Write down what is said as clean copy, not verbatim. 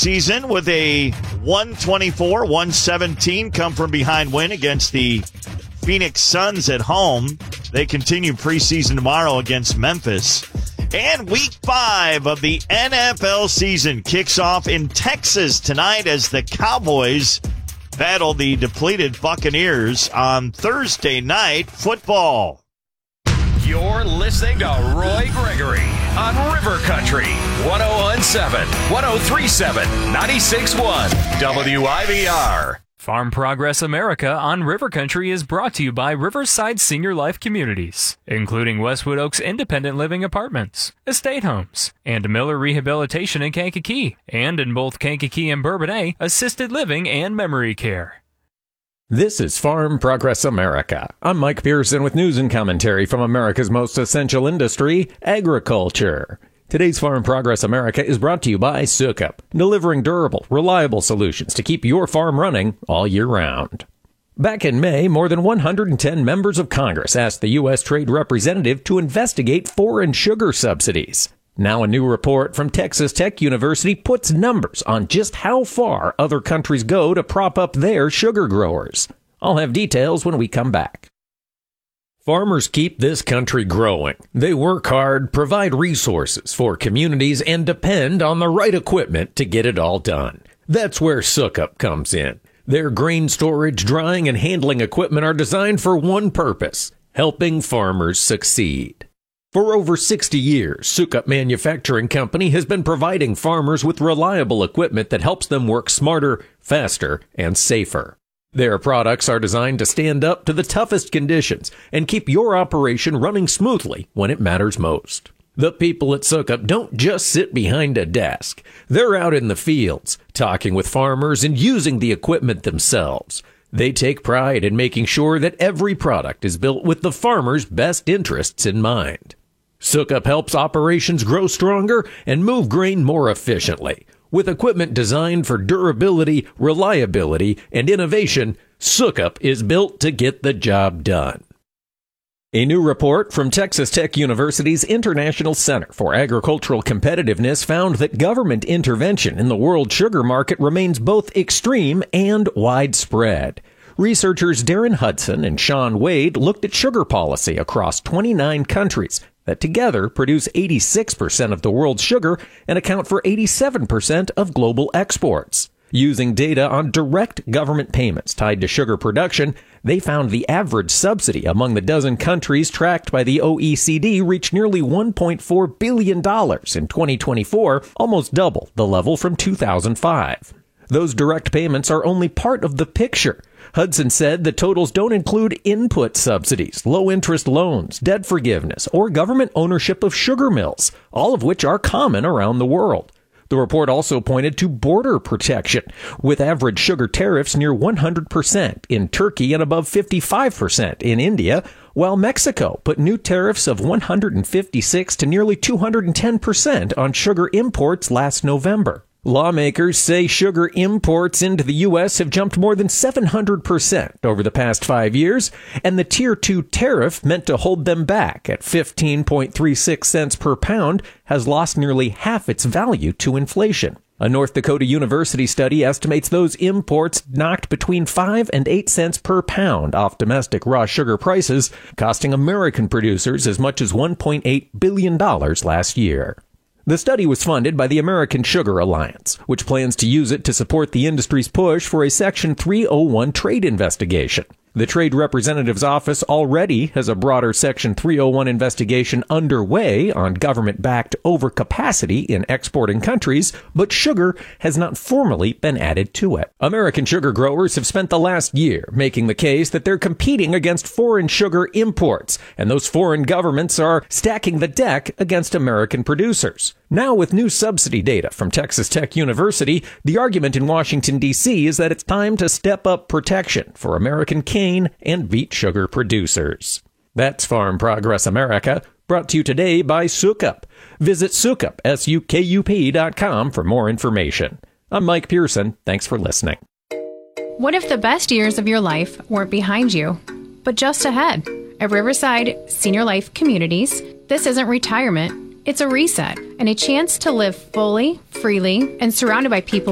preseason with a 124-117 come-from-behind win against the Phoenix Suns at home. They continue preseason tomorrow against Memphis. And Week 5 of the NFL season kicks off in Texas tonight as the Cowboys battle the depleted Buccaneers on Thursday Night Football. You're listening to Roy Gregory on River Country 101.7, 103.7, 96.1 WIVR. Farm Progress America on River Country is brought to you by Riverside Senior Life Communities, including Westwood Oaks Independent Living Apartments, Estate Homes, and Miller Rehabilitation in Kankakee, and in both Kankakee and Bourbonnais, Assisted Living and Memory Care. This is Farm Progress America. I'm Mike Pearson with news and commentary from America's most essential industry, agriculture. Today's Farm Progress America is brought to you by Sukup, delivering durable, reliable solutions to keep your farm running all year round. Back in May, more than 110 members of Congress asked the U.S. Trade Representative to investigate foreign sugar subsidies. Now a new report from Texas Tech University puts numbers on just how far other countries go to prop up their sugar growers. I'll have details when we come back. Farmers keep this country growing. They work hard, provide resources for communities, and depend on the right equipment to get it all done. That's where Sukup comes in. Their grain storage, drying, and handling equipment are designed for one purpose: helping farmers succeed. For over 60 years, Sukup Manufacturing Company has been providing farmers with reliable equipment that helps them work smarter, faster, and safer. Their products are designed to stand up to the toughest conditions and keep your operation running smoothly when it matters most. The people at Sukup don't just sit behind a desk. They're out in the fields, talking with farmers and using the equipment themselves. They take pride in making sure that every product is built with the farmer's best interests in mind. Sukup helps operations grow stronger and move grain more efficiently. With equipment designed for durability, reliability, and innovation, Sukup is built to get the job done. A new report from Texas Tech University's International Center for Agricultural Competitiveness found that government intervention in the world sugar market remains both extreme and widespread. Researchers Darren Hudson and Sean Wade looked at sugar policy across 29 countries that together produce 86% of the world's sugar and account for 87% of global exports. Using data on direct government payments tied to sugar production, they found the average subsidy among the dozen countries tracked by the OECD reached nearly $1.4 billion in 2024, almost double the level from 2005. Those direct payments are only part of the picture. Hudson said the totals don't include input subsidies, low-interest loans, debt forgiveness, or government ownership of sugar mills, all of which are common around the world. The report also pointed to border protection, with average sugar tariffs near 100% in Turkey and above 55% in India, while Mexico put new tariffs of 156 to nearly 210% on sugar imports last November. Lawmakers say sugar imports into the U.S. have jumped more than 700% over the past 5 years, and the Tier 2 tariff meant to hold them back at 15.36 cents per pound has lost nearly half its value to inflation. A North Dakota University study estimates those imports knocked between 5 and 8 cents per pound off domestic raw sugar prices, costing American producers as much as $1.8 billion last year. The study was funded by the American Sugar Alliance, which plans to use it to support the industry's push for a Section 301 trade investigation. The Trade Representative's Office already has a broader Section 301 investigation underway on government-backed overcapacity in exporting countries, but sugar has not formally been added to it. American sugar growers have spent the last year making the case that they're competing against foreign sugar imports, and those foreign governments are stacking the deck against American producers. Now, with new subsidy data from Texas Tech University, the argument in Washington, D.C. is that it's time to step up protection for American cane and beet sugar producers. That's Farm Progress America, brought to you today by Sukup. Visit Sukup, SUKUP.com for more information. I'm Mike Pearson. Thanks for listening. What if the best years of your life weren't behind you, but just ahead? At Riverside Senior Life Communities, this isn't retirement. It's a reset and a chance to live fully, freely, and surrounded by people